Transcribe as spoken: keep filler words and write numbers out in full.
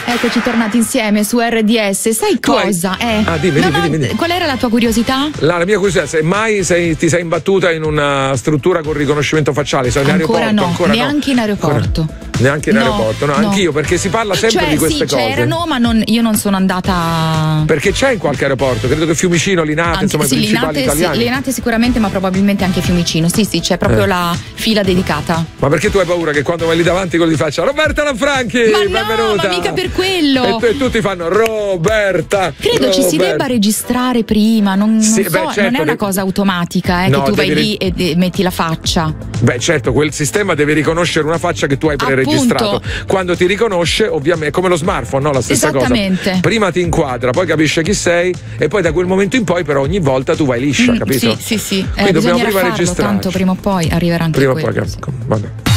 Eccoci tornati insieme su R D S. Sai Tu cosa? hai... Eh. Ah, dimmi, no, dimmi, no, dimmi. Qual era la tua curiosità? La, la mia curiosità, se mai sei, ti sei imbattuta in una struttura con riconoscimento facciale, sei in Ancora aeroporto? no, Ancora neanche no. in aeroporto. Ancora. Neanche in No, aeroporto, no, no. anch'io, perché si parla sempre cioè, di queste sì, cose. c'erano, ma non, io non sono andata. Perché c'è in qualche aeroporto, credo che Fiumicino, Linate, Anche, insomma, sì, i principali Linate, italiani. sì, Linate sicuramente, ma probabilmente anche Fiumicino. Sì, sì, c'è proprio Eh. la fila dedicata. Ma perché tu hai paura che quando vai lì davanti quello ti faccia Roberta Lanfranchi, Ma no, benvenuta. ma mica per quello. E, tu, e tutti fanno Roberta. Credo Roberta. ci si debba registrare prima, non, non Sì, so, beh, certo, non è una devi- cosa automatica, eh, No, che tu vai devi lì e, e metti la faccia. Beh, certo, quel sistema deve riconoscere una faccia che tu hai preregistrato. Appunto. Quando ti riconosce, ovviamente, è come lo smartphone, no? La stessa Esattamente. cosa. Prima ti inquadra, poi capisce chi sei, e poi da quel momento in poi, però, ogni volta tu vai liscia, Mm, capito? Sì, sì, sì. Quindi Eh, dobbiamo bisognerà prima farlo, registrarci. tanto prima o poi arriverà anche Prima o quello. poi, vabbè.